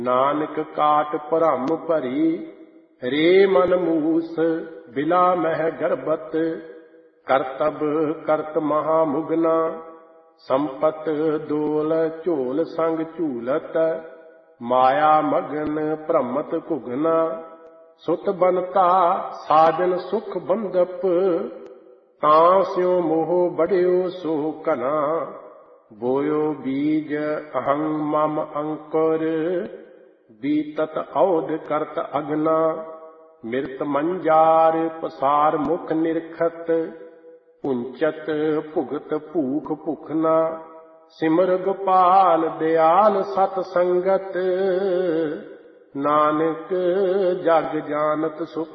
ਨਾਨਕ ਕਾਟ ਭਰਮ ਭਰੀ, ਰੇ ਮਨ ਮੂਸ ਬਿਲਾ ਮਹਿ ਗਰਬਤ। ਕਰਤਬ ਕਰਤ ਮਹਾ ਮੁਗਨਾ, ਸੰਪਤ ਦੋਲ ਝੋਲ ਸੰਗ ਝੂਲਤ। ਮਾਇਆ ਮਗਨ ਭ੍ਰਮਤ ਘੁਗਨਾ, ਸੁਤ ਬਨਤਾ ਸਾਜਨ ਸੁਖ ਬੰਦਪ। ਤਾਂ ਸਿਉ ਮੋਹ ਬੜਿਓ ਸੋ ਘਨਾ, ਬੋਇਓ ਬੀਜ ਅਹੰ ਮਮ ਅੰਕੁਰ। ਬੀਤਤ ਔਧ ਕਰਤ ਅਗਨਾ, ਮਿਰਤ ਮੰਜਾਰ ਪਸਾਰ ਮੁਖ ਨਿਰਖਤ। ਪੁੰਚਤ ਭੁਗਤ ਭੂਖ ਭੁਖਨਾ, ਸਿਮਰ ਗੋਪਾਲ ਦਿਆਲ ਸਤ ਸੰਗਤ। ਨਾਨਕ ਜਗ ਜਾਨਤ ਸੁਖ